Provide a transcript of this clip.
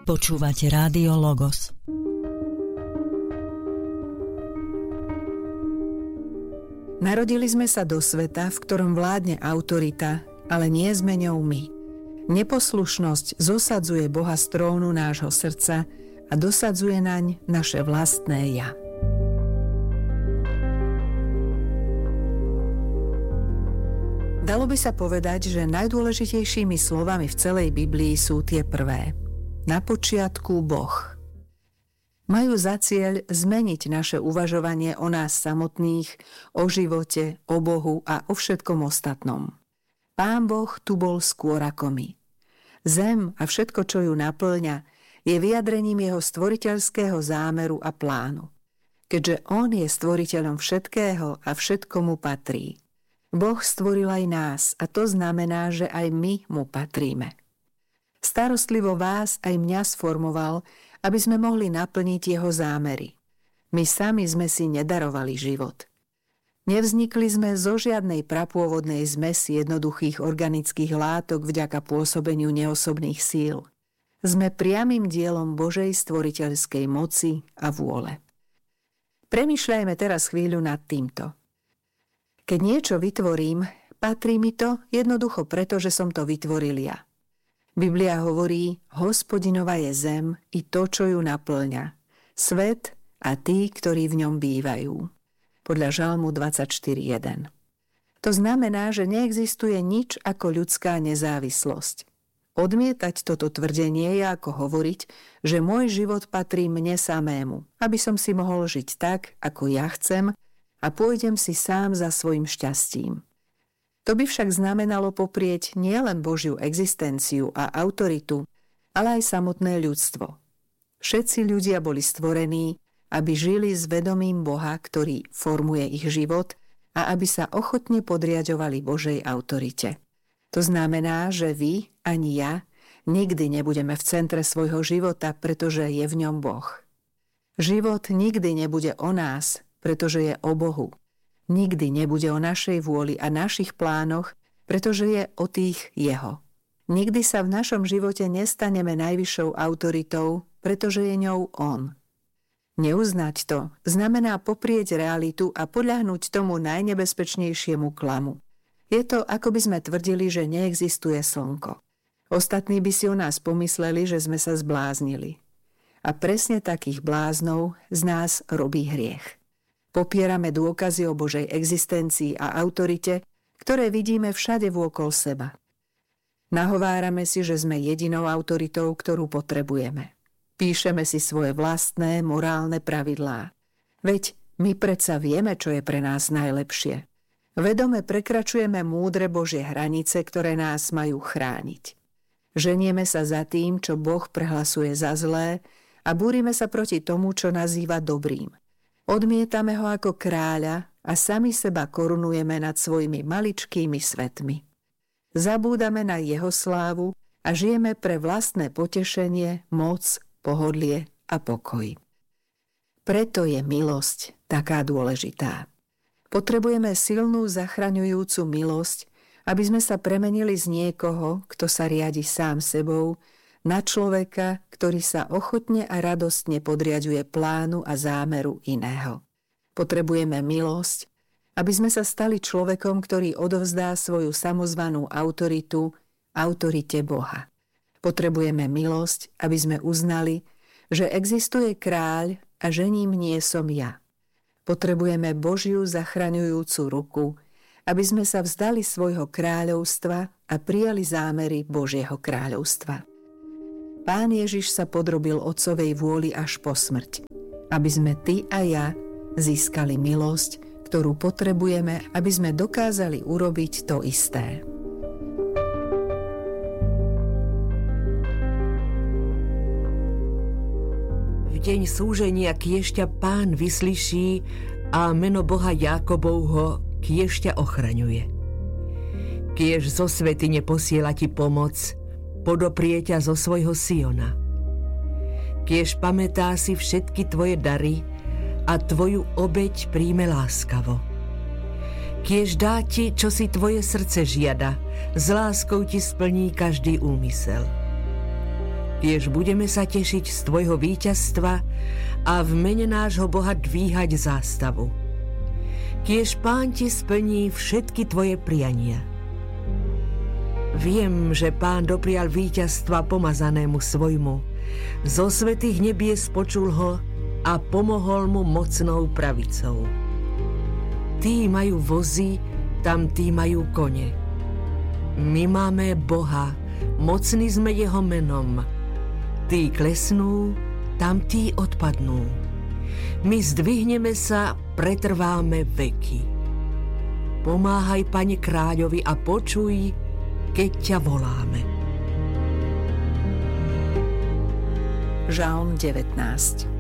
Počúvate Rádio Logos. Narodili sme sa do sveta, v ktorom vládne autorita, ale nie sme ňou my. Neposlušnosť zosadzuje Boha z trónu nášho srdca a dosadzuje naň naše vlastné ja. Dalo by sa povedať, že najdôležitejšími slovami v celej Biblii sú tie prvé. Na počiatku Boh. Majú za cieľ zmeniť naše uvažovanie o nás samotných, o živote, o Bohu a o všetkom ostatnom. Pán Boh tu bol skôr ako my. Zem a všetko, čo ju napĺňa, je vyjadrením jeho stvoriteľského zámeru a plánu. Keďže on je stvoriteľom všetkého a všetko mu patrí. Boh stvoril aj nás a to znamená, že aj my mu patríme. Starostlivo vás aj mňa sformoval, aby sme mohli naplniť jeho zámery. My sami sme si nedarovali život. Nevznikli sme zo žiadnej prapôvodnej zmesi jednoduchých organických látok vďaka pôsobeniu neosobných síl. Sme priamym dielom Božej stvoriteľskej moci a vôle. Premýšľajme teraz chvíľu nad týmto. Keď niečo vytvorím, patrí mi to jednoducho preto, že som to vytvoril ja. Biblia hovorí, Hospodinova je zem i to, čo ju napĺňa, svet a tí, ktorí v ňom bývajú. Podľa Žalmu 24.1. To znamená, že neexistuje nič ako ľudská nezávislosť. Odmietať toto tvrdenie je ako hovoriť, že môj život patrí mne samému, aby som si mohol žiť tak, ako ja chcem a pôjdem si sám za svojim šťastím. To by však znamenalo poprieť nielen Božiu existenciu a autoritu, ale aj samotné ľudstvo. Všetci ľudia boli stvorení, aby žili s vedomím Boha, ktorý formuje ich život a aby sa ochotne podriaďovali Božej autorite. To znamená, že vy, ani ja, nikdy nebudeme v centre svojho života, pretože je v ňom Boh. Život nikdy nebude o nás, pretože je o Bohu. Nikdy nebude o našej vôli a našich plánoch, pretože je o tých jeho. Nikdy sa v našom živote nestaneme najvyššou autoritou, pretože je ňou on. Neuznať to znamená poprieť realitu a podľahnúť tomu najnebezpečnejšiemu klamu. Je to, ako by sme tvrdili, že neexistuje slnko. Ostatní by si o nás pomysleli, že sme sa zbláznili. A presne takých bláznov z nás robí hriech. Popierame dôkazy o Božej existencii a autorite, ktoré vidíme všade vôkol seba. Nahovárame si, že sme jedinou autoritou, ktorú potrebujeme. Píšeme si svoje vlastné morálne pravidlá. Veď my predsa vieme, čo je pre nás najlepšie. Vedome prekračujeme múdre Božie hranice, ktoré nás majú chrániť. Ženieme sa za tým, čo Boh prehlasuje za zlé a búrime sa proti tomu, čo nazýva dobrým. Odmietame ho ako kráľa a sami seba korunujeme nad svojimi maličkými svetmi. Zabúdame na jeho slávu a žijeme pre vlastné potešenie, moc, pohodlie a pokoj. Preto je milosť taká dôležitá. Potrebujeme silnú zachraňujúcu milosť, aby sme sa premenili z niekoho, kto sa riadi sám sebou, na človeka, ktorý sa ochotne a radostne podriaďuje plánu a zámeru iného. Potrebujeme milosť, aby sme sa stali človekom, ktorý odovzdá svoju samozvanú autoritu autorite Boha. Potrebujeme milosť, aby sme uznali, že existuje kráľ a že ním nie som ja. Potrebujeme Božiu zachraňujúcu ruku, aby sme sa vzdali svojho kráľovstva a prijali zámery Božieho kráľovstva. Pán Ježiš sa podrobil Otcovej vôli až po smrť, aby sme ty a ja získali milosť, ktorú potrebujeme, aby sme dokázali urobiť to isté. V deň súženia kiešťa Pán vyslyší a meno Boha Jákobovho kiešťa ochraňuje. Kiež zo svätyne posiela ti pomoc, podoprie ťa zo svojho Siona. Kiež pamätá si všetky tvoje dary a tvoju obeť príjme láskavo. Kiež dá ti, čo si tvoje srdce žiada, s láskou ti splní každý úmysel. Kiež budeme sa tešiť z tvojho víťazstva a v mene nášho Boha dvíhať zástavu. Kiež Pán ti splní všetky tvoje priania. Viem, že Pán doprial víťazstva pomazanému svojmu. Zo svätých nebies počul ho a pomohol mu mocnou pravicou. Tí majú vozy, tam tí majú kone. My máme Boha, mocní sme jeho menom. Tí klesnú, tam tí odpadnú. My zdvihneme sa, pretrváme veky. Pomáhaj, Pane kráľovi, a počuj, keď ťa voláme. Žalm 19.